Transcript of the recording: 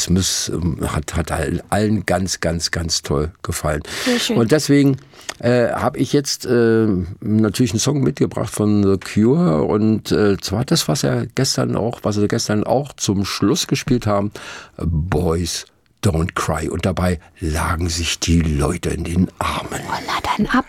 Smith hat allen ganz, ganz, ganz toll gefallen. Sehr schön. Und deswegen habe ich jetzt natürlich einen Song mitgebracht von The Cure und zwar das, was sie gestern auch zum Schluss gespielt haben, Boys Don't Cry. Und dabei lagen sich die Leute in den Armen. Oh, na dann ab.